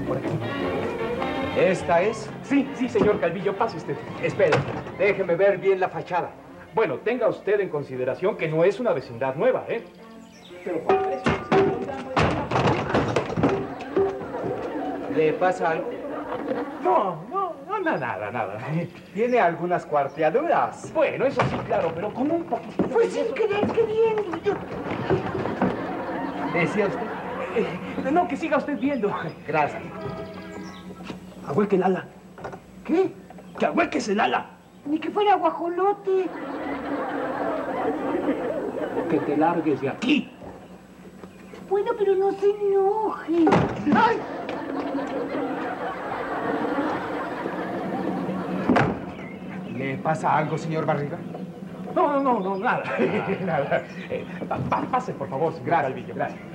por aquí. ¿Esta es? Sí, sí, señor Calvillo, pase usted. Espere, déjeme ver bien la fachada. Bueno, tenga usted en consideración que no es una vecindad nueva, ¿eh? Pero por precio, ¿Le pasa algo? No, nada. Tiene algunas cuarteaduras. Bueno, eso sí, claro, pero con un poquito... Pues sin querer queriendo. ¿Decía usted? No, que siga usted viendo. Gracias. Ahueque el ala. ¿Qué? Que ahueques el ala. Ni que fuera guajolote. Que te largues de aquí. Bueno, pero no se enoje. ¡Ay! ¿Le pasa algo, señor Barriga? No, nada. Nada. Pase, por favor, señor Calvillo. Gracias.